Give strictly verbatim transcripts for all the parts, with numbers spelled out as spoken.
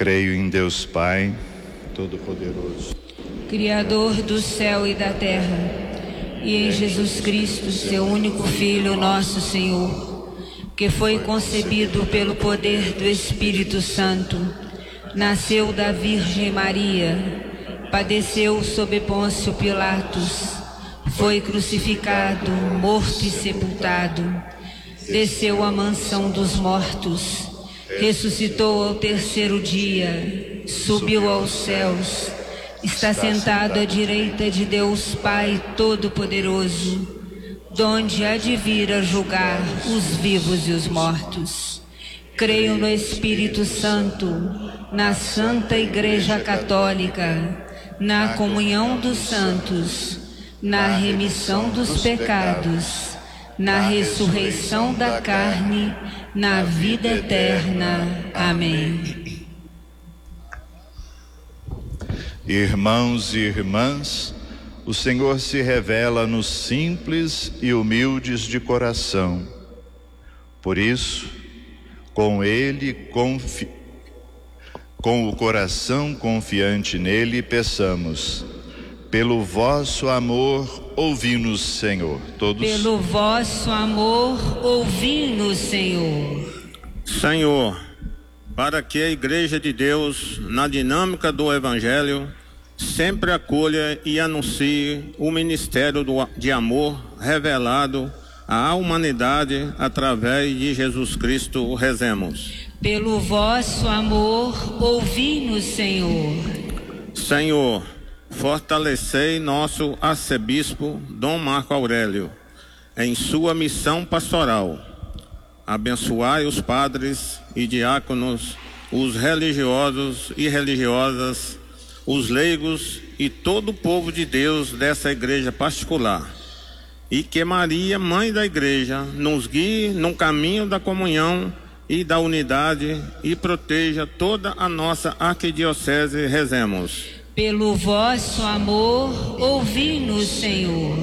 Creio em Deus Pai Todo-Poderoso, Criador do céu e da terra, e em Jesus Cristo, seu único Filho, nosso Senhor, que foi concebido pelo poder do Espírito Santo, nasceu da Virgem Maria, padeceu sob Pôncio Pilatos, foi crucificado, morto e sepultado, desceu à mansão dos mortos, ressuscitou ao terceiro dia, subiu aos céus, está sentado à direita de Deus Pai Todo-Poderoso, donde há de vir a julgar os vivos e os mortos. Creio no Espírito Santo, na Santa Igreja Católica, na comunhão dos santos, na remissão dos pecados, na ressurreição da carne, na vida eterna. Amém. Irmãos e irmãs, o Senhor se revela nos simples e humildes de coração. Por isso, com Ele, confi... com o coração confiante nele, peçamos: pelo vosso amor, ouvi-nos, Senhor. Todos. Pelo vosso amor, ouvi-nos, Senhor. Senhor, para que a Igreja de Deus, na dinâmica do Evangelho, sempre acolha e anuncie o ministério do, de amor revelado à humanidade através de Jesus Cristo, rezemos. Pelo vosso amor, ouvi-nos, Senhor. Senhor, fortalecei nosso arcebispo Dom Marco Aurélio em sua missão pastoral. Abençoai os padres e diáconos, os religiosos e religiosas, os leigos e todo o povo de Deus dessa igreja particular. E que Maria, Mãe da Igreja, nos guie no caminho da comunhão e da unidade e proteja toda a nossa arquidiocese. Rezemos. Pelo vosso amor, ouvi-nos, Senhor.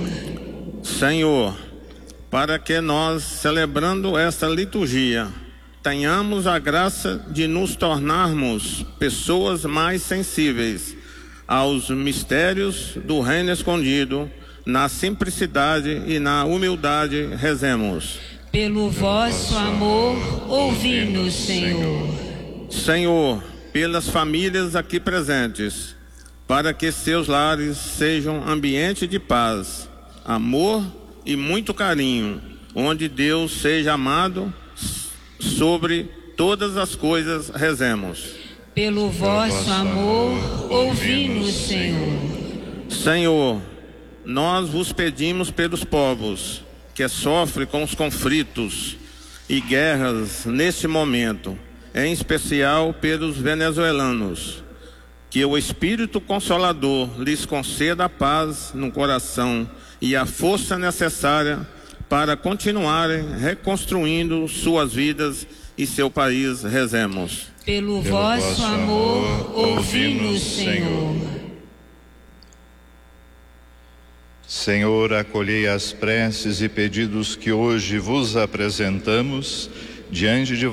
Senhor, para que nós, celebrando esta liturgia, tenhamos a graça de nos tornarmos pessoas mais sensíveis aos mistérios do reino escondido, na simplicidade e na humildade, rezemos. Pelo vosso amor, ouvi-nos, Senhor. Senhor, pelas famílias aqui presentes, para que seus lares sejam ambiente de paz, amor e muito carinho, onde Deus seja amado sobre todas as coisas, rezemos. Pelo vosso amor, ouvi-nos, Senhor. Senhor, nós vos pedimos pelos povos que sofrem com os conflitos e guerras neste momento, em especial pelos venezuelanos, que o Espírito Consolador lhes conceda a paz no coração e a força necessária para continuarem reconstruindo suas vidas e seu país. Rezemos. Pelo, Pelo vosso amor, ouvi-nos, Senhor. Senhor, acolhei as preces e pedidos que hoje vos apresentamos diante de